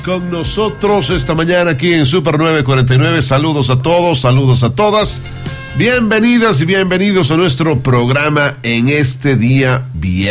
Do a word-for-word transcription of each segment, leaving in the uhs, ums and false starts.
Con nosotros esta mañana aquí en Super nueve cuarenta y nueve. Saludos a todos, saludos a todas. Bienvenidas y bienvenidos a nuestro programa en este día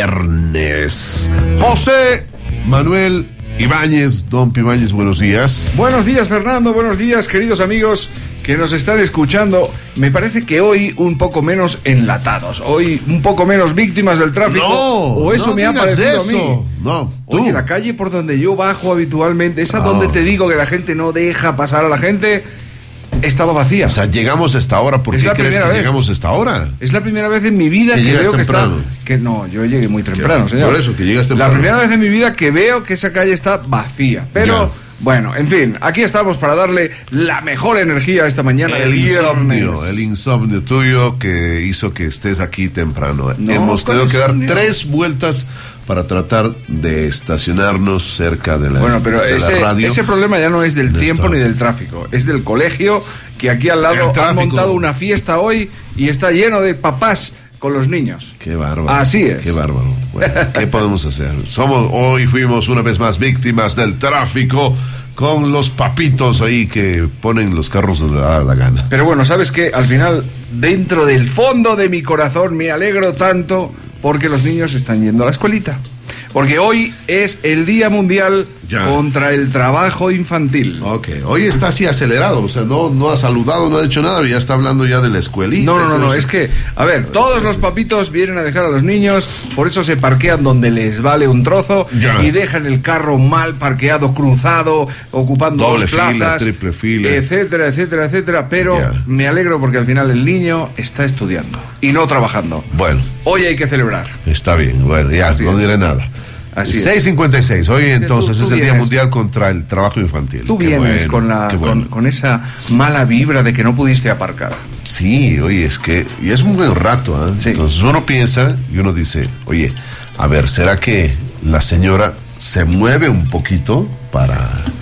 viernes. José Manuel Ibáñez, don Ibáñez, buenos días. Buenos días, Fernando, buenos días, queridos amigos que nos están escuchando. Me parece que hoy un poco menos enlatados, hoy un poco menos víctimas del tráfico. No, o eso no me ha digas parecido eso. a mí. No, tú. Oye, la calle por donde yo bajo habitualmente, esa No. donde te digo que la gente no deja pasar a la gente, estaba vacía. O sea, llegamos a esta hora. ¿Por Es qué la crees que primera vez. llegamos a esta hora? Es la primera vez en mi vida Que que, llegas veo que temprano. está... Que no, yo llegué muy temprano, señor. Por eso, que llegas temprano. La primera vez en mi vida que veo que esa calle está vacía. Pero, Ya. bueno, en fin, aquí estamos para darle la mejor energía esta mañana. El de insomnio, viernes. el insomnio tuyo que hizo que estés aquí temprano. No, Hemos ¿cuál tenido que dar insomnio? tres vueltas para tratar de estacionarnos cerca de la, Bueno, pero de la ese, radio. ese problema ya no es del No tiempo está. ni del tráfico, es del colegio, que aquí al El lado han tráfico. montado una fiesta hoy y está lleno de papás con los niños. Qué bárbaro. Así es. Qué bárbaro. Bueno, ¿qué podemos hacer? Somos, hoy fuimos una vez más víctimas del tráfico con los papitos ahí que ponen los carros donde les da la gana. Pero bueno, ¿sabes qué? Al final, dentro del fondo de mi corazón, me alegro tanto porque los niños están yendo a la escuelita. Porque hoy es el Día Mundial Ya. contra el Trabajo Infantil. Ok, hoy está así acelerado, o sea, no, no ha saludado, no ha dicho nada, ya está hablando ya de la escuelita. No, no, no, no, entonces- es que, a ver, todos los papitos vienen a dejar a los niños, por eso se parquean donde les vale un trozo Ya. y dejan el carro mal parqueado, cruzado, ocupando Doble dos fila, plazas, triple fila. etcétera, etcétera, etcétera, pero Ya. me alegro porque al final el niño está estudiando y no trabajando. Bueno, Hoy hay que celebrar. está bien, bueno, ya, Así no es. diré nada. Así es. seis cincuenta y seis, hoy entonces tú es el Día vienes- Mundial contra el Trabajo Infantil. Tú Qué vienes bueno, con, la, qué bueno. con, con esa mala vibra de que no pudiste aparcar. Sí, oye, es que, y es un buen rato, ¿eh? Sí. Entonces uno piensa y uno dice, oye, a ver, ¿será que la señora se mueve un poquito para,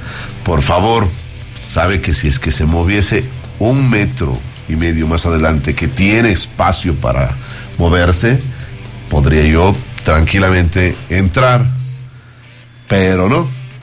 por favor, sabe que si es que se moviese un metro y medio más adelante, que tiene espacio para moverse, podría yo tranquilamente entrar, pero no,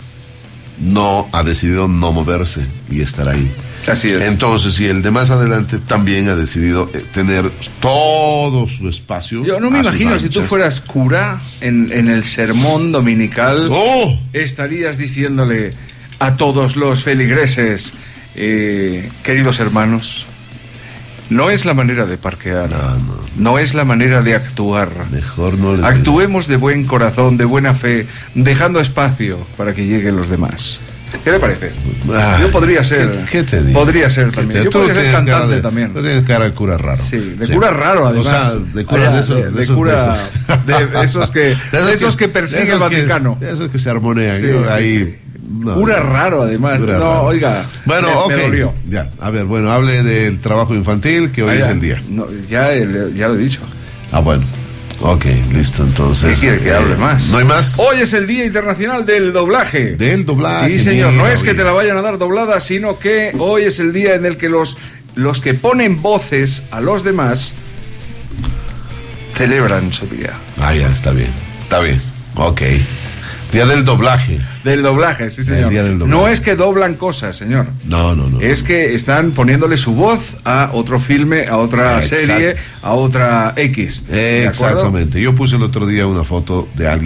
no ha decidido no moverse y estar ahí. Así es. Entonces, y el de más adelante también ha decidido eh, tener todo su espacio. Yo no me a sus imagino si tú anchas. fueras cura en, en el sermón dominical. ¡Oh! Estarías diciéndole a todos los feligreses, eh, queridos hermanos, no es la manera de parquear, No, no. no es la manera de actuar. Mejor no les Actuemos de buen corazón, de buena fe, dejando espacio para que lleguen los demás. ¿Qué le parece? Ah, Yo podría ser. ¿Qué, qué te digo? Podría ser ¿Qué también. te- Yo tú podría ser tienes cara cantante de- también. Tú tienes cara de cura raro. Sí, de cura raro, además. O sea, de cura Allá, de esos. de- De, de esos, cura- de esos, de esos que- de esos que persigue de esos el Vaticano. Que, de esos que se armonean. Sí, yo sí, ahí. sí. No, Cura no. raro, además. Cura no, raro. oiga. Bueno, me, ok. me dolió. Ya, a ver, bueno, hable del trabajo infantil, que hoy Ah, es ya. el día. No, ya, el- ya lo he dicho. Ah, bueno. Ok, listo, entonces. ¿Qué quiere que eh, hable más? ¿No hay más? Hoy es el Día Internacional del Doblaje. Del doblaje. Sí, señor. No mira, es que oye. te la vayan a dar doblada, sino que hoy es el día en el que los, los que ponen voces a los demás celebran su día. Ah, ya, está bien. Está bien. Ok. Día del doblaje. Del doblaje, sí, señor. día del doblaje. No es que doblan cosas, señor. No, no, no. Es que están poniéndole su voz a otro filme, a otra Exacto. serie, a otra X. ¿De acuerdo? Exactamente. Yo puse el otro día una foto de alguien